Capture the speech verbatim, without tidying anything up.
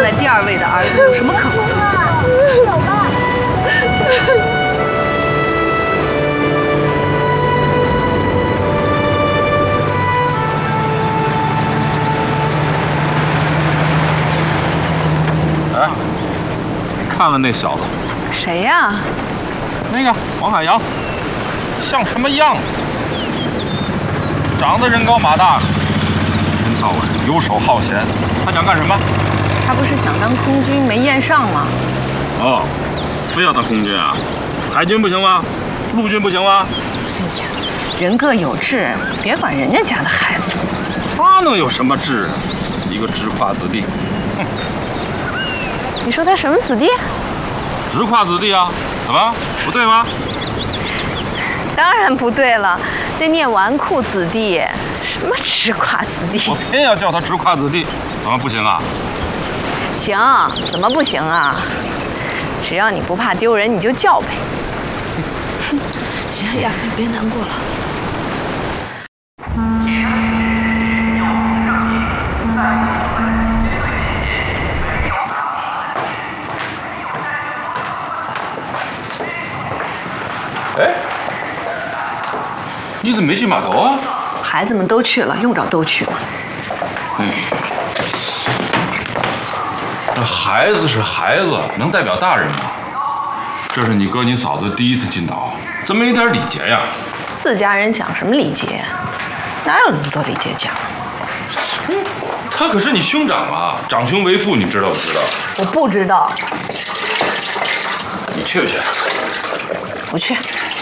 在第二位的儿子有什么可哭的？ 走吧。 哎，你看看那小子， 谁呀？ 那个王海洋，像什么样子？长得人高马大的，一天到晚游手好闲。他想干什么？ 他不是想当空军没验上吗？ 哦，非要当空军啊？海军不行吗？陆军不行吗？ 哎呀，人各有志，别管人家家的孩子。 他能有什么志啊？一个直跨子弟。哼！ 你说他什么子弟？ 直跨子弟啊？怎么不对吗？ 当然不对了，那念纨绔子弟，什么直跨子弟？ 我偏要叫他直跨子弟，怎么不行啊？ 行，怎么不行啊？只要你不怕丢人，你就叫呗。 行，亚飞，别难过了。 哎，你怎么没去码头啊？ 孩子们都去了，用着都去吗？ 哎，这孩子是孩子，能代表大人吗？这是你哥你嫂子第一次进岛，怎么没点礼节呀？ 自家人讲什么礼节呀？哪有那么多礼节讲？ 嗯，他可是你兄长啊，长兄为父，你知道不知道？ 我不知道。 你去不去？ 不去。